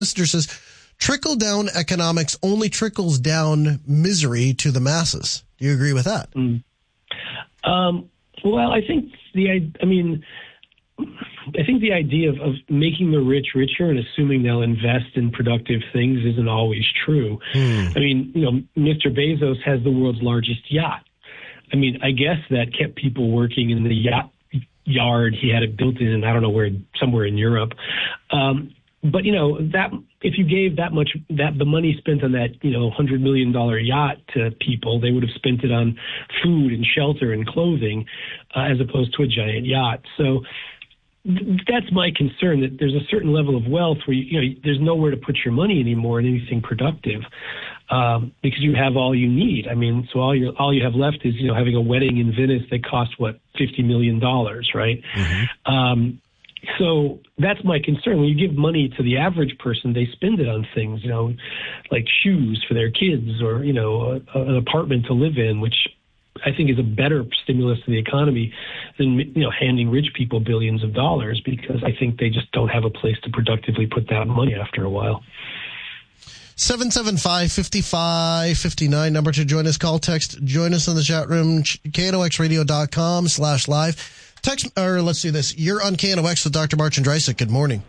Listener says, trickle-down economics only trickles down misery to the masses. Do you agree with that? Well, I think the idea of making the rich richer and assuming they'll invest in productive things isn't always true. I mean, Mr. Bezos has the world's largest yacht. I mean, I guess that kept people working in the yacht yard he had it built in, I don't know where, somewhere in Europe. But that if you gave the money spent on that $100 million yacht to people, they would have spent it on food and shelter and clothing, as opposed to a giant yacht. So that's my concern, that there's a certain level of wealth where there's nowhere to put your money anymore in anything productive, because you have all you need. I mean, so all you have left is having a wedding in Venice that costs $50 million, right? Mm-hmm. So that's my concern. When you give money to the average person, they spend it on things, like shoes for their kids or, an apartment to live in, which I think is a better stimulus to the economy than, handing rich people billions of dollars, because I think they just don't have a place to productively put that money after a while. 775-5559, number to join us. Call, text, join us in the chat room, knoxradio.com/live. Text, or let's do this. You're on KNOX with Dr. March Andreysick. Good morning.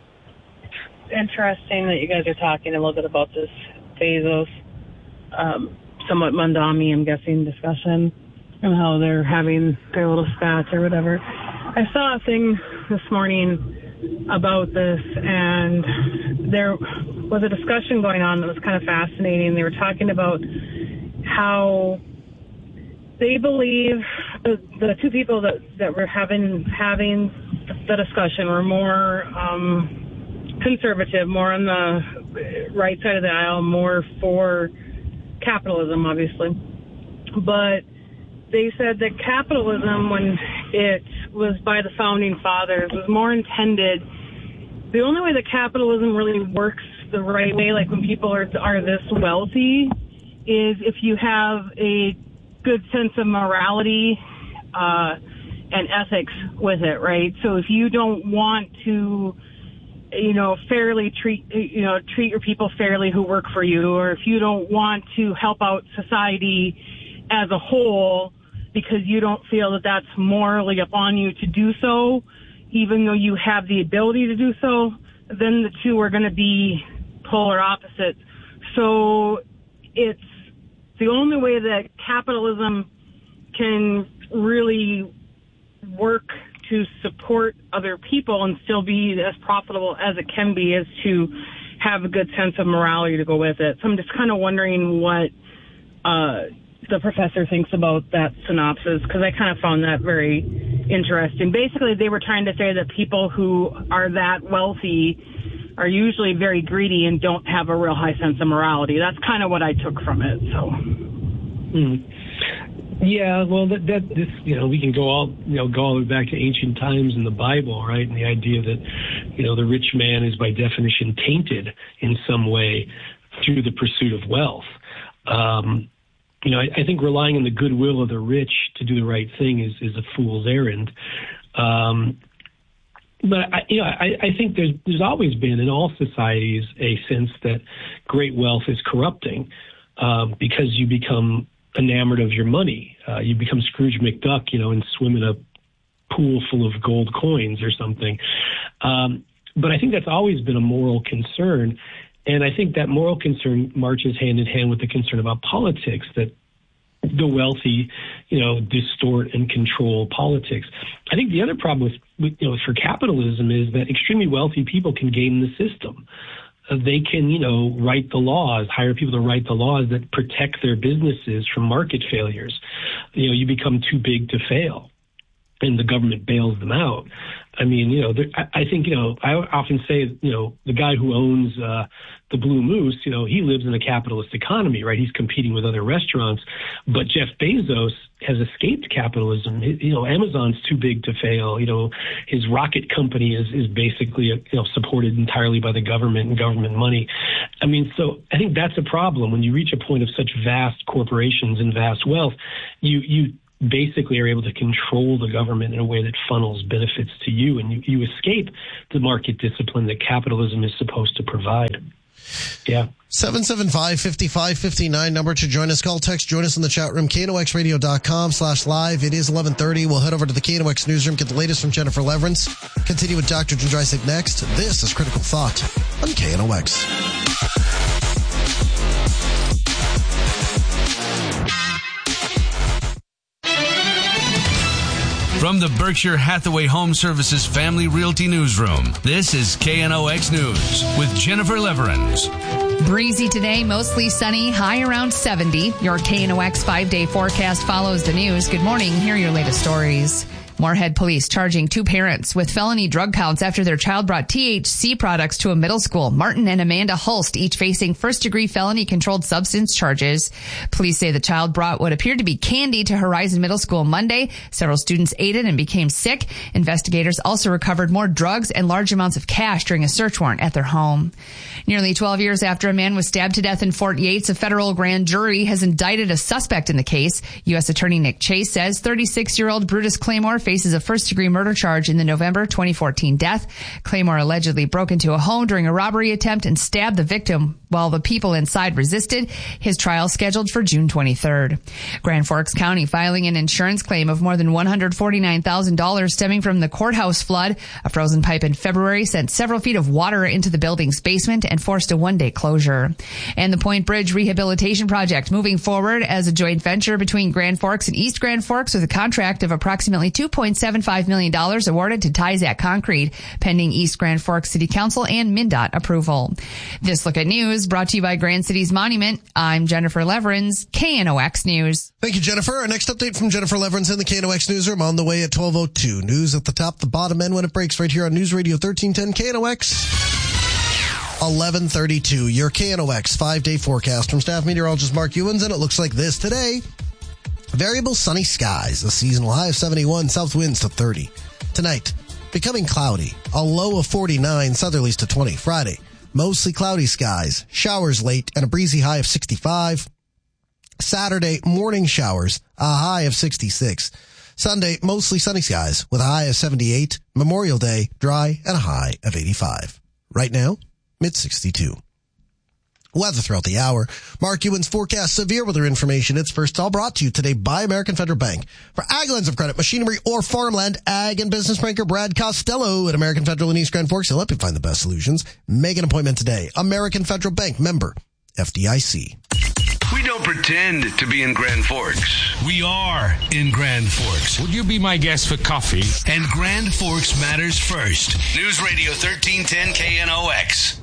Interesting that you guys are talking a little bit about this Bezos, somewhat Mondami, I'm guessing, discussion, and how they're having their little spats or whatever. I saw a thing this morning about this, and there was a discussion going on that was kind of fascinating. They were talking about how they believe the two people that were having the discussion were more conservative, more on the right side of the aisle, more for capitalism, obviously. But they said that capitalism, when it was by the founding fathers, was more intended. The only way that capitalism really works the right way, like when people are this wealthy, is if you have a good sense of morality and ethics with it, right? So if you don't want to, fairly treat your people fairly who work for you, or if you don't want to help out society as a whole because you don't feel that that's morally upon you to do so, even though you have the ability to do so, then the two are going to be polar opposites. So it's the only way that capitalism can really work to support other people and still be as profitable as it can be is to have a good sense of morality to go with it. So I'm just kind of wondering what the professor thinks about that synopsis, because I kind of found that very interesting. Basically, they were trying to say that people who are that wealthy are usually very greedy and don't have a real high sense of morality. That's kind of what I took from it. So, yeah, well, we can go all the way back to ancient times in the Bible, right? And the idea that the rich man is by definition tainted in some way through the pursuit of wealth. I think relying on the goodwill of the rich to do the right thing is a fool's errand. But I think there's always been in all societies a sense that great wealth is corrupting, because you become enamored of your money. You become Scrooge McDuck, and swim in a pool full of gold coins or something. But I think that's always been a moral concern. And I think that moral concern marches hand in hand with the concern about politics, that the wealthy, distort and control politics. I think the other problem with for capitalism is that extremely wealthy people can game the system. They can, write the laws, hire people to write the laws that protect their businesses from market failures. You become too big to fail, and the government bails them out. I mean, I think, I often say, the guy who owns the Blue Moose, he lives in a capitalist economy, right? He's competing with other restaurants. But Jeff Bezos has escaped capitalism. Amazon's too big to fail. His rocket company is basically, supported entirely by the government and government money. I mean, so I think that's a problem. When you reach a point of such vast corporations and vast wealth, you basically are able to control the government in a way that funnels benefits to you, and you escape the market discipline that capitalism is supposed to provide. Yeah. 775-5559 number to join us. Call, text, join us in the chat room, knoxradio.com/live. It is 11:30. We'll head over to the KNOX newsroom, get the latest from Jennifer Leverance. Continue with Dr. Jędrzejczyk next. This is Critical Thought on KNOX. From the Berkshire Hathaway Home Services Family Realty Newsroom, this is KNOX News with Jennifer Leverance. Breezy today, mostly sunny, high around 70. Your KNOX 5-day forecast follows the news. Good morning. Here are your latest stories. Moorhead police charging 2 parents with felony drug counts after their child brought THC products to a middle school. Martin and Amanda Hulst, each facing first-degree felony controlled substance charges. Police say the child brought what appeared to be candy to Horizon Middle School Monday. Several students ate it and became sick. Investigators also recovered more drugs and large amounts of cash during a search warrant at their home. Nearly 12 years after a man was stabbed to death in Fort Yates, a federal grand jury has indicted a suspect in the case. U.S. Attorney Nick Chase says 36-year-old Brutus Claymore faces a first-degree murder charge in the November 2014 death. Claymore allegedly broke into a home during a robbery attempt and stabbed the victim while the people inside resisted. His trial scheduled for June 23rd. Grand Forks County filing an insurance claim of more than $149,000 stemming from the courthouse flood. A frozen pipe in February sent several feet of water into the building's basement and forced a one-day closure. And the Point Bridge Rehabilitation Project moving forward as a joint venture between Grand Forks and East Grand Forks with a contract of approximately $2.75 million awarded to Tyzac Concrete, pending East Grand Forks City Council and MnDOT approval. This Look at News brought to you by Grand Cities Monument. I'm Jennifer Leverance, KNOX News. Thank you, Jennifer. Our next update from Jennifer Leverance in the KNOX newsroom on the way at 12:02. News at the top, the bottom end when it breaks right here on News Radio 1310 KNOX. 11:32. Your KNOX 5-day forecast from staff meteorologist Mark Ewens, and it looks like this today. Variable sunny skies, a seasonal high of 71, south winds to 30. Tonight, becoming cloudy, a low of 49, southerlies to 20. Friday, mostly cloudy skies, showers late, and a breezy high of 65. Saturday, morning showers, a high of 66. Sunday, mostly sunny skies with a high of 78. Memorial Day, dry and a high of 85. Right now, mid-62. Weather throughout the hour. Mark Ewens forecast severe weather information. It's first all brought to you today by American Federal Bank. For ag lines of credit, machinery, or farmland, ag and business banker Brad Costello at American Federal in East Grand Forks. He'll help you find the best solutions. Make an appointment today. American Federal Bank, member FDIC. We don't pretend to be in Grand Forks. We are in Grand Forks. Would you be my guest for coffee? And Grand Forks matters first. News Radio 1310 KNOX.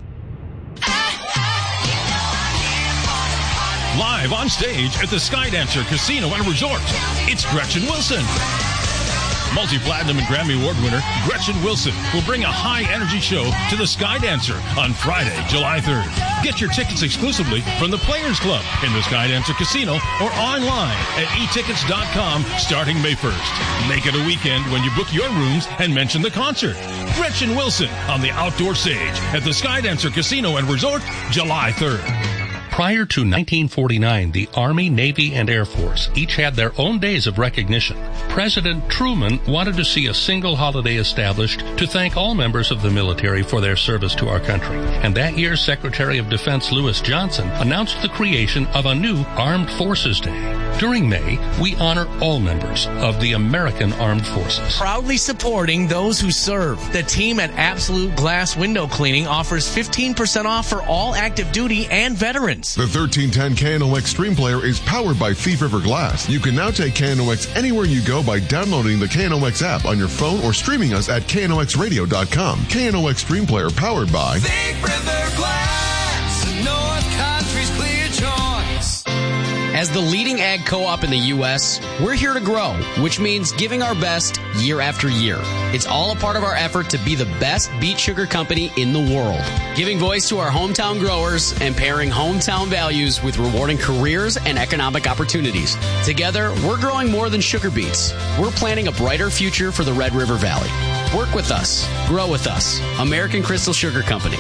Live on stage at the Skydancer Casino and Resort, it's Gretchen Wilson. Multi-platinum and Grammy Award winner Gretchen Wilson will bring a high-energy show to the Skydancer on Friday, July 3rd. Get your tickets exclusively from the Players Club in the Skydancer Casino or online at etickets.com starting May 1st. Make it a weekend when you book your rooms and mention the concert. Gretchen Wilson on the outdoor stage at the Skydancer Casino and Resort, July 3rd. Prior to 1949, the Army, Navy, and Air Force each had their own days of recognition. President Truman wanted to see a single holiday established to thank all members of the military for their service to our country. And that year's Secretary of Defense Lewis Johnson announced the creation of a new Armed Forces Day. During May, we honor all members of the American Armed Forces. Proudly supporting those who serve. The team at Absolute Glass Window Cleaning offers 15% off for all active duty and veterans. The 1310 KNOX Stream Player is powered by Thief River Glass. You can now take KNOX anywhere you go by downloading the KNOX app on your phone or streaming us at knoxradio.com. KNOX Stream Player powered by Thief River Glass, North Country's clear choice. As the leading ag co-op in the U.S., we're here to grow, which means giving our best year after year. It's all a part of our effort to be the best beet sugar company in the world, giving voice to our hometown growers and pairing hometown values with rewarding careers and economic opportunities. Together, we're growing more than sugar beets. We're planting a brighter future for the Red River Valley. Work with us. Grow with us. American Crystal Sugar Company.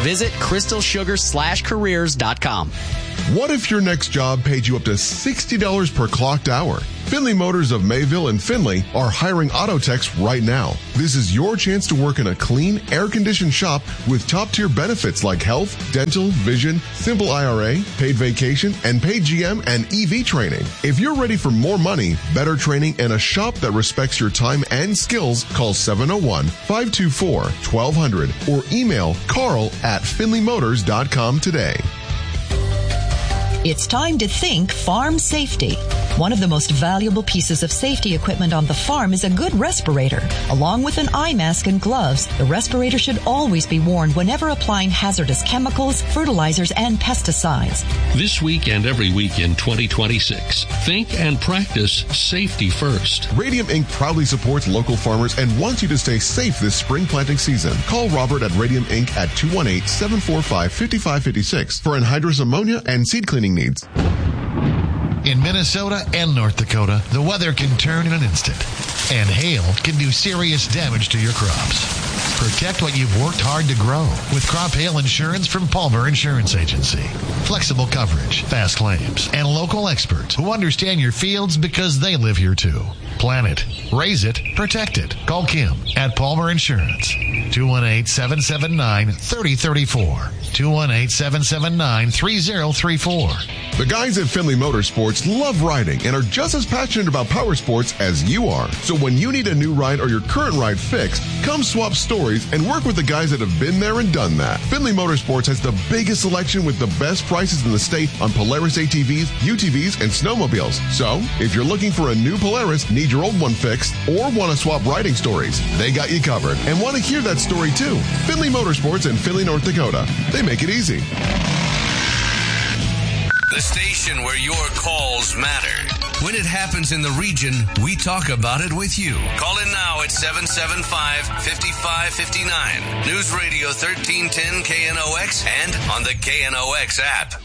Visit crystalsugar/careers.com. What if your next job paid you up to $60 per clocked hour? Finley Motors of Mayville and Finley are hiring auto techs right now. This is your chance to work in a clean, air-conditioned shop with top-tier benefits like health, dental, vision, simple IRA, paid vacation, and paid GM and EV training. If you're ready for more money, better training, and a shop that respects your time and skills, call 701-524-1200 or email carl@finleymotors.com today. It's time to think farm safety. One of the most valuable pieces of safety equipment on the farm is a good respirator. Along with an eye mask and gloves, the respirator should always be worn whenever applying hazardous chemicals, fertilizers, and pesticides. This week and every week in 2026, think and practice safety first. Radium Inc. proudly supports local farmers and wants you to stay safe this spring planting season. Call Robert at Radium Inc. at 218-745-5556 for anhydrous ammonia and seed cleaning needs. In Minnesota and North Dakota, the weather can turn in an instant, and hail can do serious damage to your crops. Protect what you've worked hard to grow with crop hail insurance from Palmer Insurance Agency. Flexible coverage, fast claims, and local experts who understand your fields because they live here too. Plan it, raise it, protect it. Call Kim at Palmer Insurance. 218-779-3034. 218-779-3034. The guys at Finley Motorsports love riding and are just as passionate about power sports as you are. So when you need a new ride or your current ride fixed, come swap stories and work with the guys that have been there and done that. Finley Motorsports has the biggest selection with the best prices in the state on Polaris ATVs, UTVs, and snowmobiles. So if you're looking for a new Polaris, need your old one fixed, or want to swap riding stories, they got you covered and want to hear that story too. Finley Motorsports in Finley, North Dakota. They make it easy. The station where your calls matter. When it happens in the region, we talk about it with you. Call in now at 775-5559. News Radio 1310 KNOX and on the KNOX app.